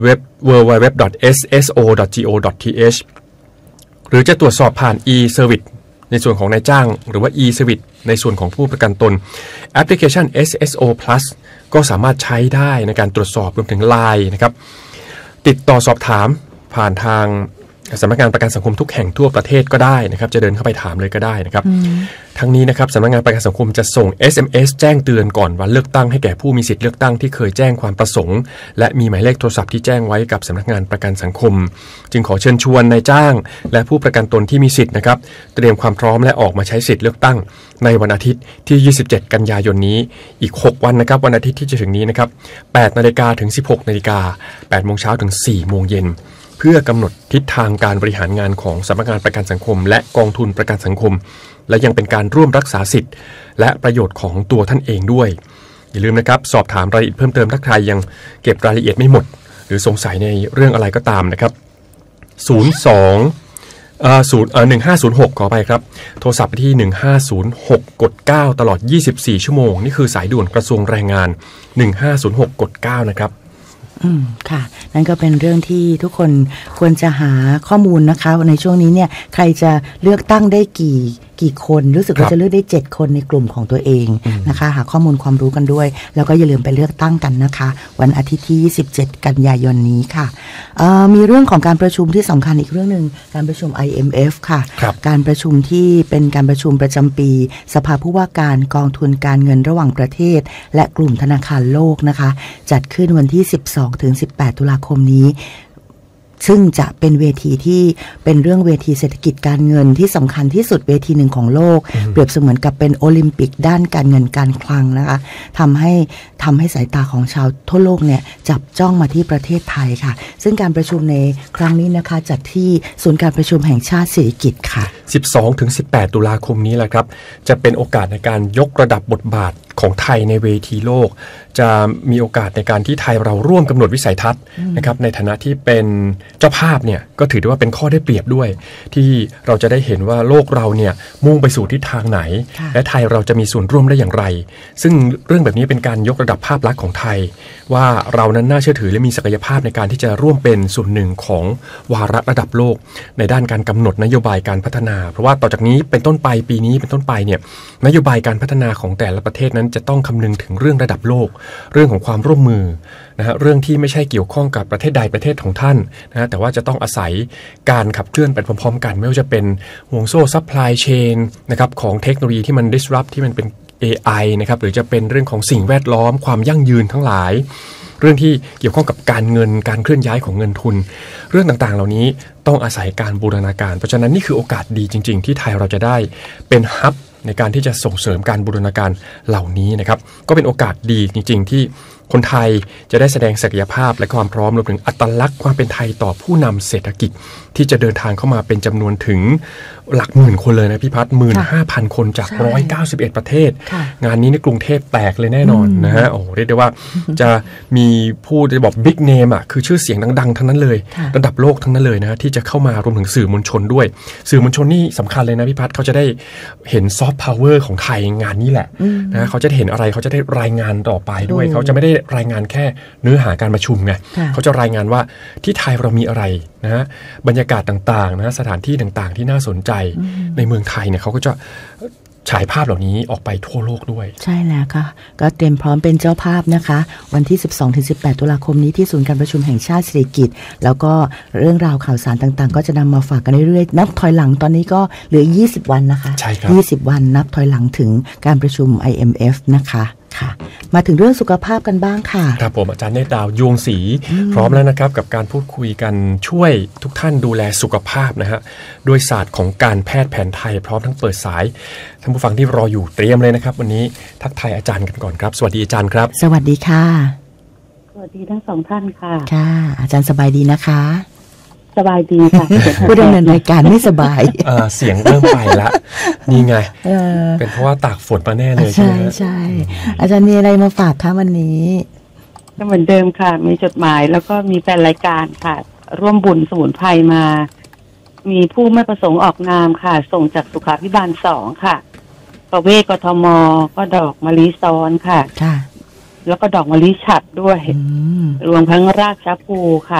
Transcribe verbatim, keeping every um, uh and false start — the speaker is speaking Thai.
เว็บ ดับเบิลยู ดับเบิลยู ดับเบิลยู ดอท เอส เอส โอ ดอท จี โอ ดอท ที เอช หรือจะตรวจสอบผ่าน e-service ในส่วนของนายจ้างหรือว่า e-service ในส่วนของผู้ประกันตนแอปพลิเคชัน เอส เอส โอ Plus ก็สามารถใช้ได้ในการตรวจสอบรวมถึง ไลน์ นะครับติดต่อสอบถามผ่านทางสำนักงานประกันสังคมทุกแห่งทั่วประเทศก็ได้นะครับจะเดินเข้าไปถามเลยก็ได้นะครับทั้งนี้นะครับสำนักงานประกันสังคมจะส่ง เอส เอ็ม เอส แจ้งเตือนก่อนวันเลือกตั้งให้แก่ผู้มีสิทธิ์เลือกตั้งที่เคยแจ้งความประสงค์และมีหมายเลขโทรศัพท์ที่แจ้งไว้กับสำนักงานประกันสังคมจึงขอเชิญชวนนายจ้างและผู้ประกันตนที่มีสิทธิ์นะครับเตรียมความพร้อมและออกมาใช้สิทธิ์เลือกตั้งในวันอาทิตย์ที่ยี่สิบเจ็ดกันยายนนี้อีกหกวันนะครับวันอาทิตย์ที่จะถึงนี้นะครับแปดนาฬิกาถึงสิบหกนาฬิกาแปดโมงเช้าถึงสี่โมงเย็นเพื่อกำหนดทิศทางการบริหารงานของสำนักงานประกันสังคมและกองทุนประกันสังคมและยังเป็นการร่วมรักษาสิทธิ์และประโยชน์ของตัวท่านเองด้วยอย่าลืมนะครับสอบถามรายละเอียดเพิ่มเติมถ้าใครยังเก็บรายละเอียดไม่หมดหรือสงสัยในเรื่องอะไรก็ตามนะครับศูนย์ สอง เอ่อศูนย์เอ่อหนึ่งห้าศูนย์หกขอไปครับโทรศัพท์ไปที่หนึ่งห้าศูนย์หกกดเก้าตลอดยี่สิบสี่ชั่วโมงนี่คือสายด่วนกระทรวงแรงงานหนึ่งห้าศูนย์หกกดเก้านะครับอืมค่ะนั่นก็เป็นเรื่องที่ทุกคนควรจะหาข้อมูลนะคะในช่วงนี้เนี่ยใครจะเลือกตั้งได้กี่กี่คนรู้สึกว่าจะเลือกได้เจ็ดคนในกลุ่มของตัวเองนะคะหาข้อมูลความรู้กันด้วยแล้วก็อย่าลืมไปเลือกตั้งกันนะคะวันอาทิตย์ที่ยี่สิบเจ็ดกันยายนนี้ค่ะมีเรื่องของการประชุมที่สำคัญอีกเรื่องนึงการประชุม ไอ เอ็ม เอฟ ค่ะการประชุมที่เป็นการประชุมประจำปีสภาผู้ว่าการกองทุนการเงินระหว่างประเทศและกลุ่มธนาคารโลกนะคะจัดขึ้นวันที่สิบสองถึงสิบแปดตุลาคมนี้ซึ่งจะเป็นเวทีที่เป็นเรื่องเวทีเศรษฐกิจการเงินที่สำคัญที่สุดเวทีหนึ่งของโลกเปรียบเสมือนกับเป็นโอลิมปิกด้านการเงินการคลังนะคะทำให้ทำให้สายตาของชาวทั่วโลกเนี่ยจับจ้องมาที่ประเทศไทยค่ะซึ่งการประชุมในครั้งนี้นะคะจัดที่ศูนย์การประชุมแห่งชาติสิริกิติ์ค่ะสิบสองถึงสิบแปดตุลาคมนี้แหละครับจะเป็นโอกาสในการยกระดับบทบาทของไทยในเวทีโลกจะมีโอกาสในการที่ไทยเราร่วมกำหนดวิสัยทัศน์นะครับในฐานะที่เป็นเจ้าภาพเนี่ยก็ถือได้ว่าเป็นข้อได้เปรียบด้วยที่เราจะได้เห็นว่าโลกเราเนี่ยมุ่งไปสู่ทิศทางไหนและไทยเราจะมีส่วนร่วมได้อย่างไรซึ่งเรื่องแบบนี้เป็นการยกระดับภาพลักษณ์ของไทยว่าเรานั้นน่าเชื่อถือและมีศักยภาพในการที่จะร่วมเป็นส่วนหนึ่งของวาระระดับโลกในด้านการกำหนดนโยบายการพัฒนาเพราะว่าต่อจากนี้เป็นต้นไปปีนี้เป็นต้นไปเนี่ยนโยบายการพัฒนาของแต่ละประเทศนั้นจะต้องคำนึงถึงเรื่องระดับโลกเรื่องของความร่วมมือนะฮะเรื่องที่ไม่ใช่เกี่ยวข้องกับประเทศใดประเทศของท่านนะฮะแต่ว่าจะต้องอาศัยการขับเคลื่อนไปพร้อมๆกันไม่ว่าจะเป็นห่วงโซ่ซัพพลายเชนนะครับของเทคโนโลยีที่มัน disrupt ที่มันเป็น เอ ไอ นะครับหรือจะเป็นเรื่องของสิ่งแวดล้อมความยั่งยืนทั้งหลายเรื่องที่เกี่ยวข้องกับการเงินการเคลื่อนย้ายของเงินทุนเรื่องต่างๆเหล่านี้ต้องอาศัยการบูรณาการเพราะฉะนั้นนี่คือโอกาสดีจริงๆที่ไทยเราจะได้เป็นฮับในการที่จะส่งเสริมการบูรณาการเหล่านี้นะครับก็เป็นโอกาสดีจริงๆที่คนไทยจะได้แสดงศักยภาพและความพร้อมรวมถึงอัตลักษณ์ความเป็นไทยต่อผู้นำเศรษฐกิจที่จะเดินทางเข้ามาเป็นจำนวนถึงหลักหมื่นคนเลยนะพี่พัฒน์ หนึ่งหมื่นห้าพัน คนจากหนึ่งร้อยเก้าสิบเอ็ดประเทศงานนี้ในกรุงเทพแตกเลยแน่นอนนะฮะโอ้เรียกได้ว่าจะมีผู้จะบอกบิ๊กเนมอ่ะคือชื่อเสียงดังๆทั้งนั้นเลยระดับโลกทั้งนั้นเลยนะที่จะเข้ามารวมถึงสื่อมวลชนด้วยสื่อมวลชนนี่สำคัญเลยนะพี่พัฒน์เขาจะได้เห็นซอฟต์พาวเวอร์ของไทยงานนี้แหละนะเขาจะเห็นอะไรเขาจะได้รายงานต่อไปด้วยเขาจะไม่ได้รายงานแค่เนื้อหาการประชุมไงเขาจะรายงานว่าที่ไทยเรามีอะไรนะฮะบรรยากาศต่างๆนะสถานที่ต่างๆที่น่าสนใจในเมืองไทยเนี่ยเขาก็จะฉายภาพเหล่านี้ออกไปทั่วโลกด้วยใช่แล้วค่ะก็เตรียมพร้อมเป็นเจ้าภาพนะคะวันที่ สิบสองถึงสิบแปด ตุลาคมนี้ที่ศูนย์การประชุมแห่งชาติสิริกิติ์แล้วก็เรื่องราวข่าวสารต่างๆก็จะนำมาฝากกันเรื่อยๆนับถอยหลังตอนนี้ก็เหลือยี่สิบวันนะคะใช่ครับยี่สิบวันนับถอยหลังถึงการประชุม ไอ เอ็ม เอฟ นะคะค่ะมาถึงเรื่องสุขภาพกันบ้างค่ะครับผมอาจารย์เนตรดาวยวงศรีพร้อมแล้วนะครับกับการพูดคุยกันช่วยทุกท่านดูแลสุขภาพนะฮะด้วยศาสตร์ของการแพทย์แผนไทยพร้อมทั้งเปิดสายท่านผู้ฟังที่รออยู่เตรียมเลยนะครับวันนี้ทักทายอาจารย์กันก่อนครับสวัสดีอาจารย์ครับสวัสดีค่ะสวัสดีทั้งสองท่านค่ะค่ะอาจารย์สบายดีนะคะสบายดีค่ะผู้ดำเนินรายการไม่สบายเออเสียงเริ่มไปละนี่ไงเป็นเพราะว่าตากฝนมาแน่เลยใช่ใช่อาจารย์มีอะไรมาฝากคะวันนี้ก็เหมือนเดิมค่ะมีจดหมายแล้วก็มีแฟนรายการค่ะร่วมบุญสมุนไพรมามีผู้ไม่ประสงค์ออกนามค่ะส่งจากสุขาภิบาลสองค่ะประเวศกทมก็ดอกมะลิซ้อนค่ะค่ะแล้วก็ดอกมะลิฉัดด้วยอืมรวมทั้งรากชะพูค่ะ